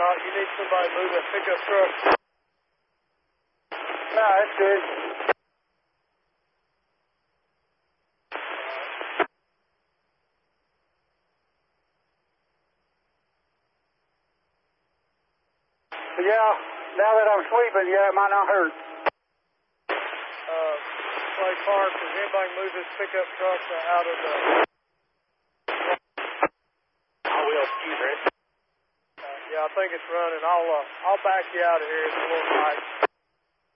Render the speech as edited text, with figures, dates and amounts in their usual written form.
not. You need somebody to move that pickup truck. No, that's good. But yeah, now that I'm sleeping, yeah, it might not hurt. Clay Park, does anybody move this pickup truck out of the... I will, excuse me. Yeah, I think it's running. I'll back you out of here. It's a little tight.